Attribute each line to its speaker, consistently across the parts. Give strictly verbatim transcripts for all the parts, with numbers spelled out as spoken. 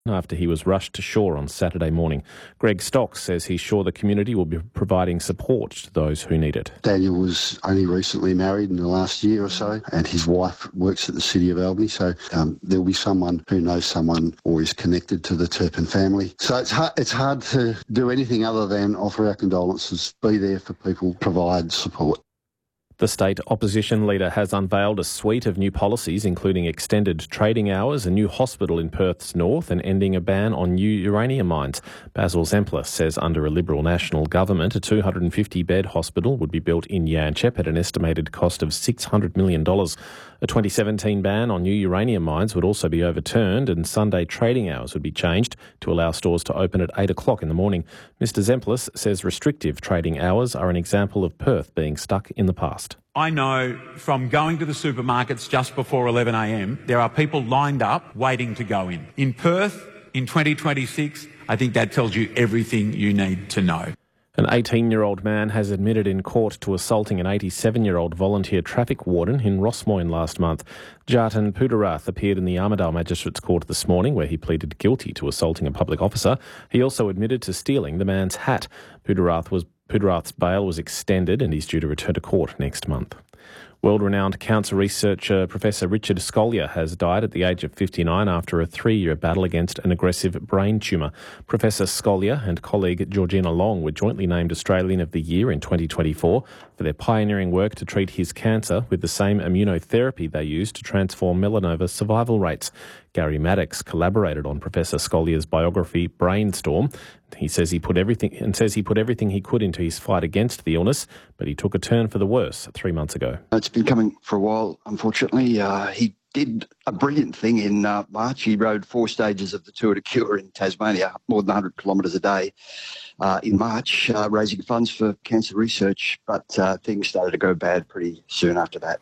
Speaker 1: after he was rushed to shore on Saturday morning. Greg Stocks says he's sure the community will be providing support to those who need it.
Speaker 2: Daniel was only recently married in the last year or so, and his wife works at the City of Albany, so um, there'll be someone who knows someone or is connected to the Turpin family. So it's hard, it's hard to do anything other than offer our condolences, be there for people, provide support.
Speaker 1: The state opposition leader has unveiled a suite of new policies, including extended trading hours, a new hospital in Perth's north, and ending a ban on new uranium mines. Basil Zemplis says under a Liberal National government, a two hundred fifty bed hospital would be built in Yanchep at an estimated cost of six hundred million dollars. A twenty seventeen ban on new uranium mines would also be overturned, and Sunday trading hours would be changed to allow stores to open at eight o'clock in the morning. Mister Zemplis says restrictive trading hours are an example of Perth being stuck in the past.
Speaker 3: I know from going to the supermarkets just before eleven a m, there are people lined up waiting to go in. In Perth, in twenty twenty-six, I think that tells you everything you need to know.
Speaker 1: An eighteen-year-old man has admitted in court to assaulting an eighty-seven-year-old volunteer traffic warden in Rossmoyne last month. Jatin Pudarath appeared in the Armidale Magistrates Court this morning, where he pleaded guilty to assaulting a public officer. He also admitted to stealing the man's hat. Pudarath was Pudarath's bail was extended and he's due to return to court next month. World-renowned cancer researcher Professor Richard Scolyer has died at the age of fifty-nine after a three-year battle against an aggressive brain tumour. Professor Scolyer and colleague Georgina Long were jointly named Australian of the Year in twenty twenty-four for their pioneering work to treat his cancer with the same immunotherapy they used to transform melanoma survival rates. Gary Maddox collaborated on Professor Scolyer's biography Brainstorm. He says he put everything and says he put everything he could into his fight against the illness, but he took a turn for the worse three months ago.
Speaker 4: It's been coming for a while, unfortunately. Uh, he did a brilliant thing in uh, March. He rode four stages of the Tour de Cure in Tasmania, more than one hundred kilometres a day uh, in March, uh, raising funds for cancer research, but uh, things started to go bad pretty soon after that.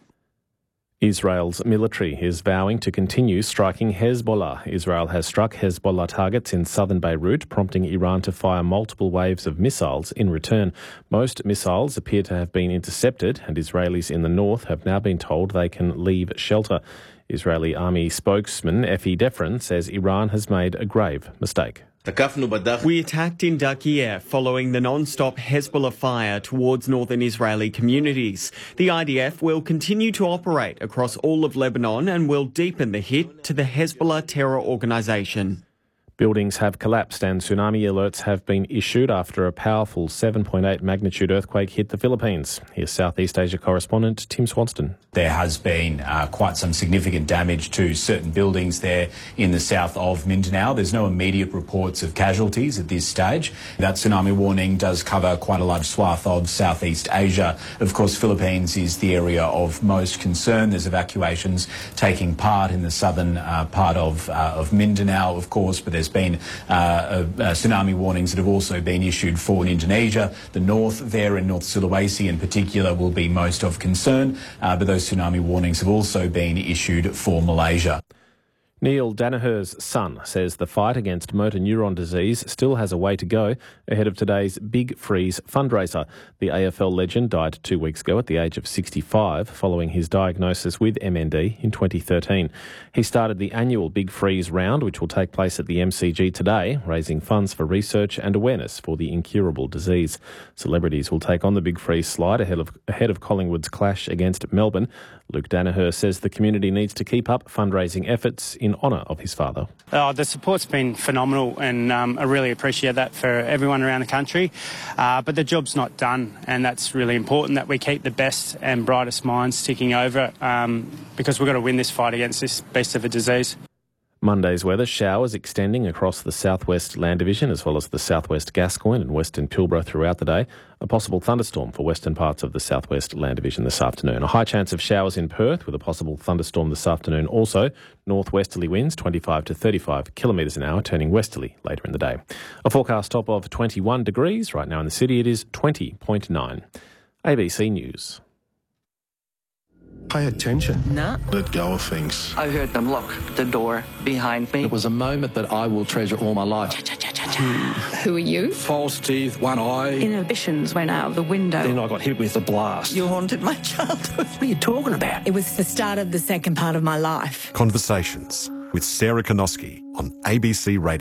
Speaker 1: Israel's military is vowing to continue striking Hezbollah. Israel has struck Hezbollah targets in southern Beirut, prompting Iran to fire multiple waves of missiles in return. Most missiles appear to have been intercepted, and Israelis in the north have now been told they can leave shelter. Israeli army spokesman Efi Defrin says Iran has made a grave mistake.
Speaker 5: We attacked in Daqiq following the non-stop Hezbollah fire towards northern Israeli communities. The I D F will continue to operate across all of Lebanon and will deepen the hit to the Hezbollah terror organisation.
Speaker 1: Buildings have collapsed and tsunami alerts have been issued after a powerful seven point eight magnitude earthquake hit the Philippines. Here's Southeast Asia correspondent Tim Swanston.
Speaker 6: There has been uh, quite some significant damage to certain buildings there in the south of Mindanao. There's no immediate reports of casualties at this stage. That tsunami warning does cover quite a large swath of Southeast Asia. Of course, Philippines is the area of most concern. There's evacuations taking part in the southern uh, part of, uh, of Mindanao, of course, but there's been uh, uh, tsunami warnings that have also been issued for Indonesia. The north there in North Sulawesi in particular will be most of concern, uh, but those tsunami warnings have also been issued for Malaysia.
Speaker 1: Neil Danaher's son says the fight against motor neuron disease still has a way to go ahead of today's Big Freeze fundraiser. The A F L legend died two weeks ago at the age of sixty-five following his diagnosis with M N D in twenty thirteen. He started the annual Big Freeze round, which will take place at the M C G today, raising funds for research and awareness for the incurable disease. Celebrities will take on the Big Freeze slide ahead of, ahead of Collingwood's clash against Melbourne. Luke Danaher says the community needs to keep up fundraising efforts in honour of his father.
Speaker 7: Oh, the support's been phenomenal, and um, I really appreciate that for everyone around the country. Uh, but the job's not done, and that's really important that we keep the best and brightest minds ticking over um, because we've got to win this fight against this beast of a disease.
Speaker 1: Monday's weather, showers extending across the southwest Land Division as well as the southwest Gascoyne and western Pilbara throughout the day. A possible thunderstorm for western parts of the southwest Land Division this afternoon. A high chance of showers in Perth with a possible thunderstorm this afternoon also. Northwesterly winds twenty-five to thirty-five kilometres an hour, turning westerly later in the day. A forecast top of twenty-one degrees. Right now in the city it is twenty point nine. A B C News.
Speaker 8: Pay attention.
Speaker 9: No.
Speaker 8: Let go of things.
Speaker 9: I heard them lock the door behind me.
Speaker 10: It was a moment that I will treasure all my life.
Speaker 11: Who are you?
Speaker 10: False teeth, one eye.
Speaker 11: Inhibitions went out of the window.
Speaker 10: Then I got hit with a blast.
Speaker 9: You haunted my childhood.
Speaker 10: What are you talking about?
Speaker 11: It was the start of the second part of my life.
Speaker 8: Conversations.
Speaker 12: with Sarah Konoski on A B C Radio.